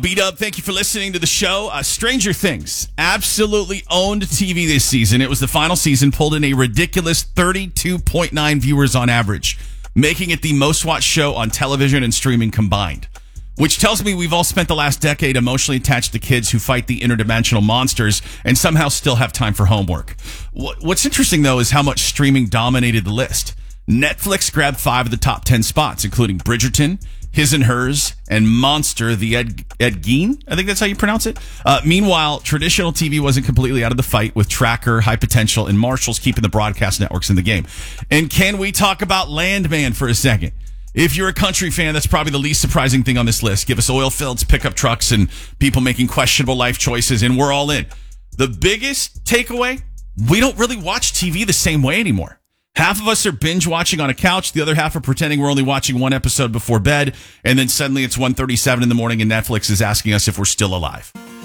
B-Dub, thank you for listening to the show. Stranger Things absolutely owned TV this season. It was the final season, pulled in a ridiculous 32.9 viewers on average, making it the most watched show on television and streaming combined. Which tells me we've all spent the last decade emotionally attached to kids who fight the interdimensional monsters and somehow still have time for homework. What's interesting, though, is how much streaming dominated the list. Netflix grabbed 5 of the top 10 spots, including Bridgerton, His and Hers, and Monster, the Ed Gein. I think that's how you pronounce it. Meanwhile, traditional TV wasn't completely out of the fight, with Tracker, High Potential, and Marshalls keeping the broadcast networks in the game. And can we talk about Landman for a second? If you're a country fan, that's probably the least surprising thing on this list. Give us oil fields, pickup trucks, and people making questionable life choices, and we're all in. The biggest takeaway, we don't really watch TV the same way anymore. Half of us are binge watching on a couch. The other half are pretending we're only watching one episode before bed. And then suddenly it's 1:37 in the morning and Netflix is asking us if we're still alive.